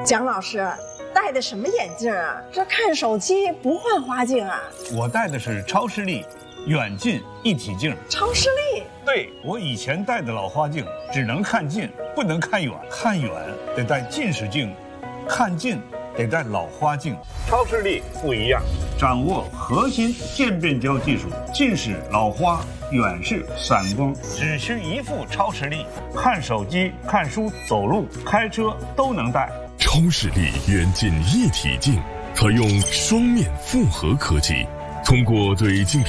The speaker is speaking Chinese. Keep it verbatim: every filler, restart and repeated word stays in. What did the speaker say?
蒋老师戴的什么眼镜啊？这看手机不换花镜啊？ 我戴的是超视力远近一体镜。 超视力？ 对，我以前戴的老花镜只能看近，不能看远，看远得戴近视镜，看近得戴老花镜。超视力不一样，掌握核心渐变焦技术，近视、老花、远视、散光，只需一副超视力，看手机、看书、走路、开车都能戴。 超视力远近一体镜，采用双面复合科技，通过对镜